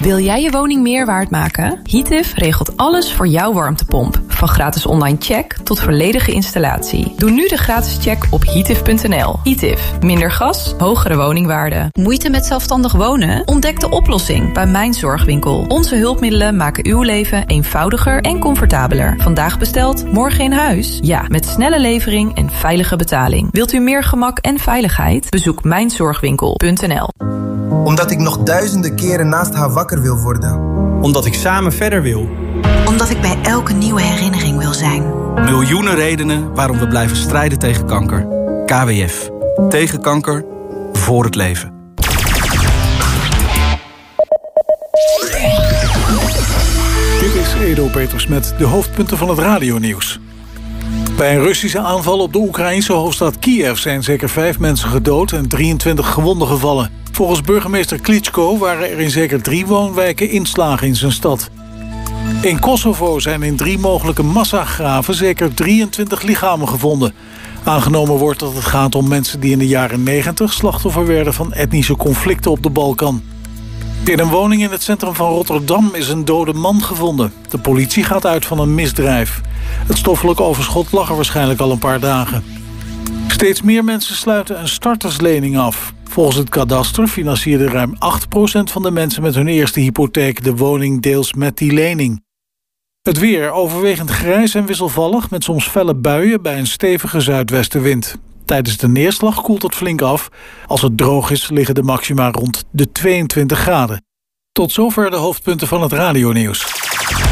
Wil jij je woning meer waard maken? Heative regelt alles voor jouw warmtepomp. Van gratis online check tot volledige installatie. Doe nu de gratis check op heative.nl. Heative. Minder gas, hogere woningwaarde. Moeite met zelfstandig wonen? Ontdek de oplossing bij Mijn Zorgwinkel. Onze hulpmiddelen maken uw leven eenvoudiger en comfortabeler. Vandaag besteld, morgen in huis? Ja, met snelle levering en veilige betaling. Wilt u meer gemak en veiligheid? Bezoek mijnzorgwinkel.nl. Omdat ik nog duizenden keren naast haar wakker wil worden. Omdat ik samen verder wil. Omdat ik bij elke nieuwe herinnering wil zijn. Miljoenen redenen waarom we blijven strijden tegen kanker. KWF. Tegen kanker. Voor het leven. Dit is Edo Peters met de hoofdpunten van het radionieuws. Bij een Russische aanval op de Oekraïnse hoofdstad Kiev zijn zeker 5 mensen gedood en 23 gewonden gevallen. Volgens burgemeester Klitschko waren er in zeker 3 woonwijken inslagen in zijn stad. In Kosovo zijn in 3 mogelijke massagraven zeker 23 lichamen gevonden. Aangenomen wordt dat het gaat om mensen die in de jaren 90 slachtoffer werden van etnische conflicten op de Balkan. In een woning in het centrum van Rotterdam is een dode man gevonden. De politie gaat uit van een misdrijf. Het stoffelijk overschot lag er waarschijnlijk al een paar dagen. Steeds meer mensen sluiten een starterslening af. Volgens het kadaster financierde ruim 8% van de mensen met hun eerste hypotheek de woning deels met die lening. Het weer overwegend grijs en wisselvallig met soms felle buien bij een stevige zuidwestenwind. Tijdens de neerslag koelt het flink af. Als het droog is liggen de maxima rond de 22 graden. Tot zover de hoofdpunten van het radionieuws.